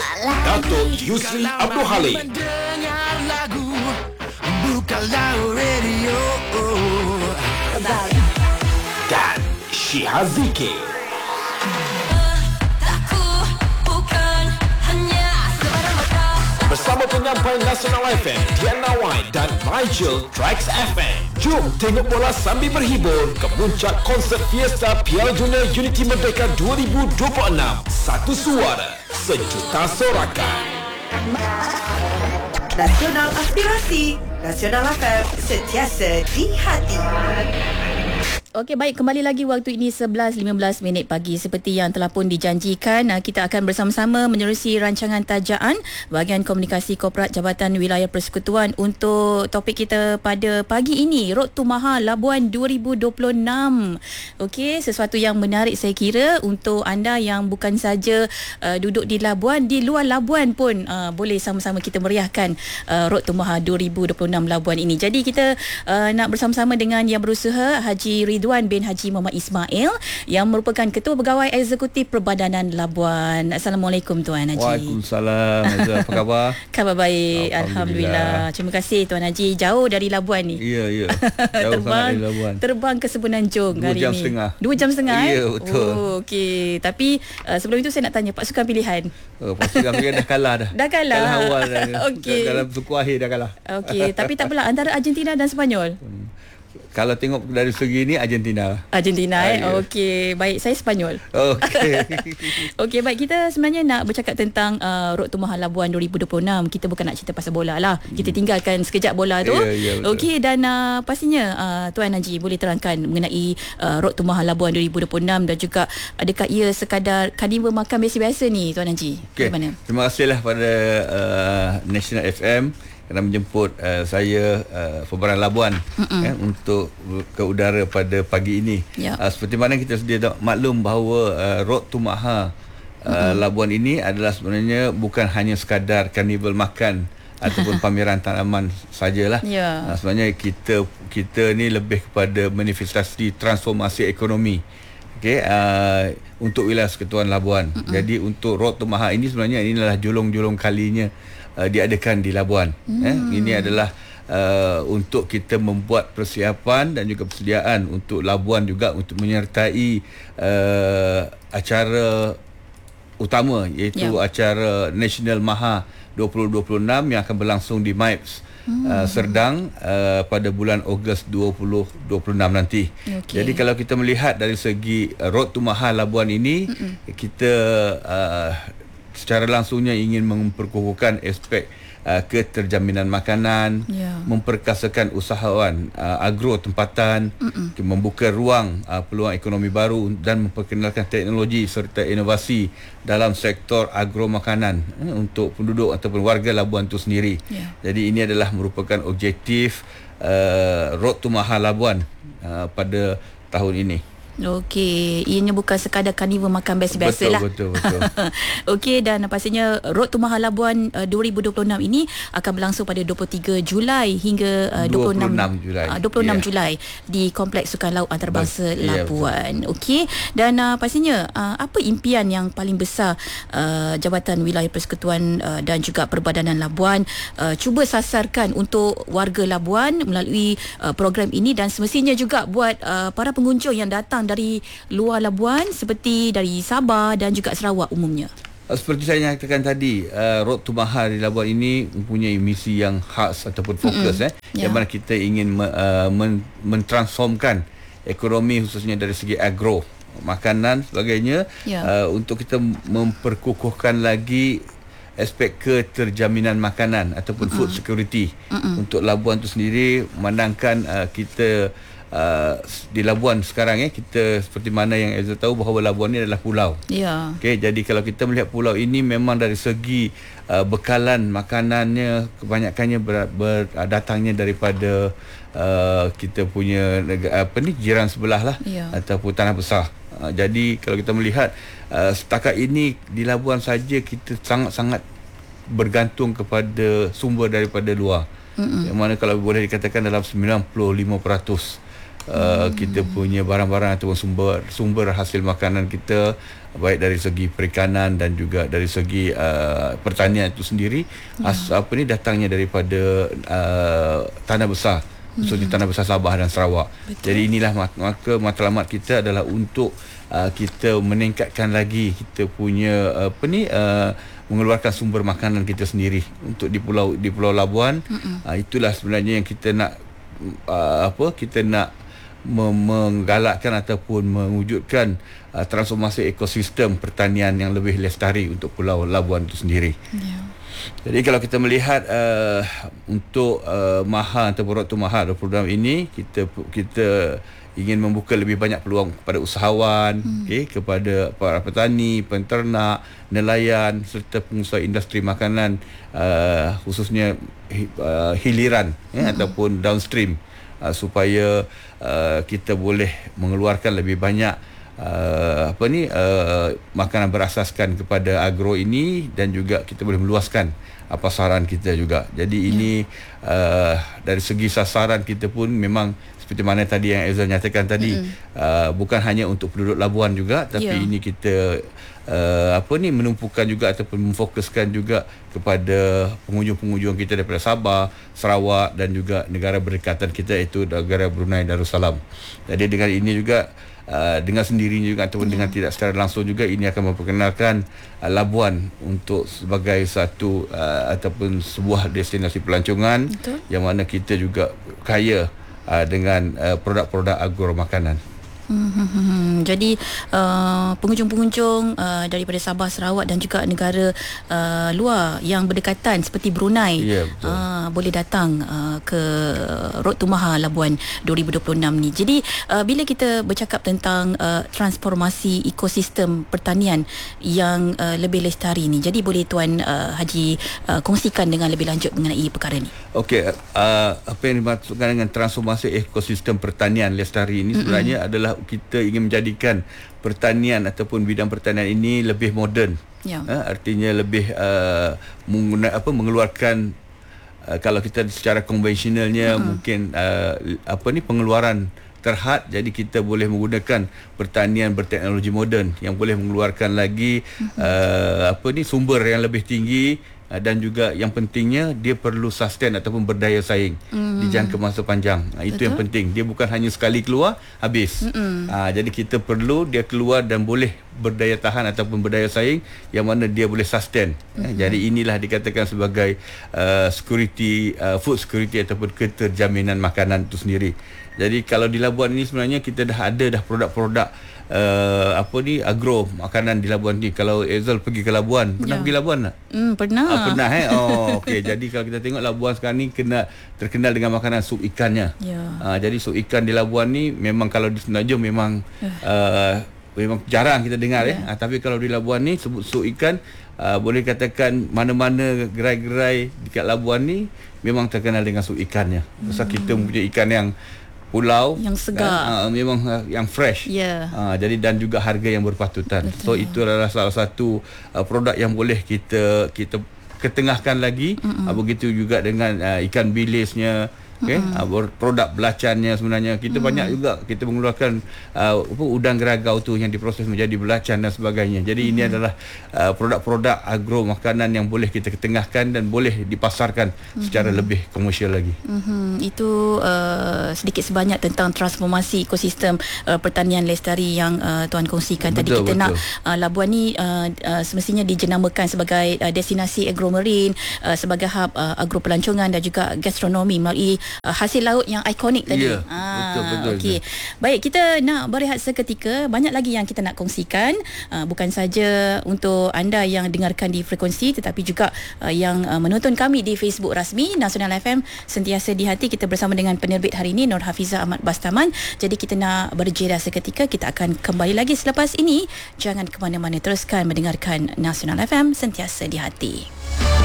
Dato' Yusri Abdul Halim. Mendengar lagu, bukalah radio. Dan Syihaziki. Bersama penyampai Nasional FM, Diana White dan Nigel Trax FM. Jom tengok bola sambil berhibur ke puncak konsert Fiesta Piala Dunia Unity Merdeka 2026. Satu suara, sejuta sorakan. Nasional Aspirasi, Nasional FM, sentiasa di hati. Okey, baik, kembali lagi waktu ini 11.15 minit pagi. Seperti yang telah pun dijanjikan, kita akan bersama-sama menerusi rancangan tajaan bahagian komunikasi korporat Jabatan Wilayah Persekutuan untuk topik kita pada pagi ini, Road to Maha Labuan 2026. Okey, sesuatu yang menarik saya kira untuk anda yang bukan saja duduk di Labuan, di luar Labuan pun boleh sama-sama kita meriahkan Road to Maha 2026 Labuan ini. Jadi kita nak bersama-sama dengan yang berusaha, Haji Ridwan bin Haji Muhammad Ismail, yang merupakan Ketua Pegawai Eksekutif Perbadanan Labuan. Assalamualaikum Tuan Haji. Waalaikumsalam. Azhar, apa khabar? Khabar baik, Alhamdulillah. Terima kasih Tuan Haji, jauh dari Labuan ni. Ya. Jauh sangat dari Labuan. Terbang ke Semenanjung hari ni. 2 jam setengah. Ya, betul. Oh, okey. Tapi sebelum itu saya nak tanya pasukan pilihan. Pasukan pilihan dah kalah dah. Dah kalah. Kalah awal dah. Okey. Dalam suku akhir dah kalah. Okey, tapi tak apalah, antara Argentina dan Sepanyol. Kalau tengok dari segi ni, Argentina. Ya. Okey, baik, saya Sepanyol. Okey. Okey, baik, kita sebenarnya nak bercakap tentang Road to Maha Labuan 2026. Kita bukan nak cerita pasal bola lah. Kita tinggalkan sekejap bola tu. Ya, okey, dan pastinya Tuan Haji boleh terangkan mengenai Road to Maha Labuan 2026 dan juga adakah ia sekadar karnival makan biasa-biasa ni Tuan Haji? Okay. Bagaimana? Terima kasihlah pada National FM kerana menjemput saya Perbadanan Labuan untuk ke udara pada pagi ini. Seperti mana kita sedia maklum bahawa Road to Maha Labuan ini adalah sebenarnya bukan hanya sekadar karnival makan ataupun pameran tanaman sajalah. Sebenarnya kita ni lebih kepada manifestasi transformasi ekonomi. Okey, untuk wilayah Persekutuan Labuan. Jadi untuk Road to Maha ini sebenarnya inilah julung-julung kalinya diadakan di Labuan. Ini adalah untuk kita membuat persiapan dan juga persediaan untuk Labuan juga untuk menyertai acara utama, iaitu acara National Maha 2026 yang akan berlangsung di MIPS Serdang pada bulan Ogos 2026 nanti. Jadi kalau kita melihat dari segi Road to Maha Labuan ini, kita secara langsungnya ingin memperkukuhkan aspek keterjaminan makanan, memperkasakan usahawan agro tempatan, membuka ruang peluang ekonomi baru dan memperkenalkan teknologi serta inovasi dalam sektor agro makanan untuk penduduk ataupun warga Labuan itu sendiri. Jadi ini adalah merupakan objektif Road to Maha Labuan pada tahun ini. Okey, ianya bukan sekadar karnival makan biasa-biasa lah. Betul. Okey, dan pastinya Road to Maha Labuan 2026 ini akan berlangsung pada 23 Julai hingga 26 Julai di Kompleks Sukan Laut Antarabangsa Labuan. Okey, dan pastinya apa impian yang paling besar Jabatan Wilayah Persekutuan dan juga Perbadanan Labuan cuba sasarkan untuk warga Labuan melalui program ini, dan semestinya juga buat para pengunjung yang datang dari luar Labuan seperti dari Sabah dan juga Sarawak umumnya? Seperti saya nyatakan tadi, Road to Maha di Labuan ini mempunyai misi yang khas ataupun fokus yang mana kita ingin mentransformkan ekonomi khususnya dari segi agro, makanan sebagainya, untuk kita memperkukuhkan lagi aspek keterjaminan makanan ataupun food security untuk Labuan itu sendiri, memandangkan kita di Labuan sekarang kita seperti mana yang Elza tahu bahawa Labuan ini adalah pulau. Okey, jadi kalau kita melihat pulau ini memang dari segi bekalan makanannya kebanyakannya datangnya daripada kita punya jiran sebelah lah, ataupun tanah besar. Jadi kalau kita melihat setakat ini di Labuan saja kita sangat-sangat bergantung kepada sumber daripada luar. Yang mana kalau boleh dikatakan dalam 95% kita punya barang-barang ataupun sumber hasil makanan kita, baik dari segi perikanan dan juga dari segi pertanian itu sendiri, datangnya daripada tanah besar, khususnya tanah besar Sabah dan Sarawak. Jadi inilah maka matlamat kita adalah untuk kita meningkatkan lagi kita punya mengeluarkan sumber makanan kita sendiri untuk di Pulau Labuan. Itulah sebenarnya yang kita nak kita nak menggalakkan ataupun mewujudkan transformasi ekosistem pertanian yang lebih lestari untuk Pulau Labuan itu sendiri. Jadi kalau kita melihat untuk MAHA ataupun Road to MAHA program ini, kita ingin membuka lebih banyak peluang kepada usahawan, kepada para petani, penternak, nelayan serta pengusaha industri makanan, khususnya hiliran ataupun downstream, supaya kita boleh mengeluarkan lebih banyak makanan berasaskan kepada agro ini, dan juga kita boleh meluaskan pasaran kita juga. Jadi ini dari segi sasaran kita pun memang seperti mana tadi yang Aizal nyatakan tadi, bukan hanya untuk penduduk Labuan juga, tapi ini kita menumpukan juga ataupun memfokuskan juga kepada pengunjung-pengunjung kita daripada Sabah, Sarawak dan juga negara berdekatan kita, iaitu negara Brunei Darussalam. Jadi dengan ini juga dengan sendirinya juga ataupun dengan tidak secara langsung juga, ini akan memperkenalkan Labuan untuk sebagai satu ataupun sebuah destinasi pelancongan. Betul. Yang mana kita juga kaya dengan produk-produk agro makanan. Jadi pengunjung-pengunjung daripada Sabah, Sarawak dan juga negara luar yang berdekatan seperti Brunei, boleh datang ke Road to MAHA Labuan 2026 ni. Jadi bila kita bercakap tentang transformasi ekosistem pertanian yang lebih lestari ni, jadi boleh Tuan Haji kongsikan dengan lebih lanjut mengenai perkara ni. Okey, apa yang dimaksudkan dengan transformasi ekosistem pertanian lestari ini sebenarnya adalah kita ingin menjadikan pertanian ataupun bidang pertanian ini lebih moden. Artinya lebih mengeluarkan, kalau kita secara konvensionalnya mungkin pengeluaran terhad, jadi kita boleh menggunakan pertanian berteknologi moden yang boleh mengeluarkan lagi sumber yang lebih tinggi, dan juga yang pentingnya dia perlu sustain ataupun berdaya saing di jangka masa panjang. Itu yang penting. Dia bukan hanya sekali keluar habis. Jadi kita perlu dia keluar dan boleh berdaya tahan ataupun berdaya saing, yang mana dia boleh sustain. Jadi inilah dikatakan sebagai security, food security ataupun keterjaminan makanan itu sendiri. Jadi kalau di Labuan ini sebenarnya kita dah ada produk-produk agro makanan di Labuan ni. Kalau Aizal pergi ke Labuan, pernah pergi Labuan tak? Pernah. Pernah okey. Jadi kalau kita tengok Labuan sekarang ni terkenal dengan makanan sup ikannya. Jadi sup ikan di Labuan ni memang kalau di Semenanjung memang jarang kita dengar. Tapi kalau di Labuan ni sebut sup ikan, boleh katakan mana-mana gerai-gerai dekat Labuan ni memang terkenal dengan sup ikannya. Pasal kita punya ikan yang pulau yang segar, memang yang fresh. Jadi dan juga harga yang berpatutan. Betul. So itu adalah salah satu produk yang boleh kita ketengahkan lagi. Begitu juga dengan ikan bilisnya, produk belacannya. Sebenarnya kita banyak juga kita mengeluarkan udang geragau tu yang diproses menjadi belacan dan sebagainya. Jadi ini adalah produk-produk agro makanan yang boleh kita ketengahkan dan boleh dipasarkan secara lebih komersial lagi. Itu sedikit sebanyak tentang transformasi ekosistem pertanian lestari yang Tuan kongsikan tadi. Kita nak Labuan ni semestinya dijenamakan sebagai destinasi agromarine, sebagai hub agro pelancongan dan juga gastronomi melalui hasil laut yang ikonik tadi. Betul. Okey. Baik, kita nak berehat seketika. Banyak lagi yang kita nak kongsikan, bukan saja untuk anda yang dengarkan di frekuensi, tetapi juga yang menonton kami di Facebook rasmi Nasional FM Sentiasa di Hati. Kita bersama dengan penerbit hari ini Nur Hafizah Ahmad Bastaman. Jadi kita nak berjeda seketika. Kita akan kembali lagi selepas ini. Jangan ke mana-mana, teruskan mendengarkan Nasional FM Sentiasa di Hati.